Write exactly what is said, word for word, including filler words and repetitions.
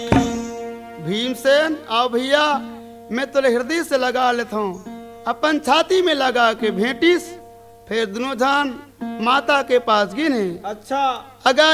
भीमसेन आओ भैया, मैं तेरे हृदय से लगा लेता हूँ, अपन छाती में लगा के भेंटिस, फिर दोनों जान माता के पास गिने। अच्छा अगर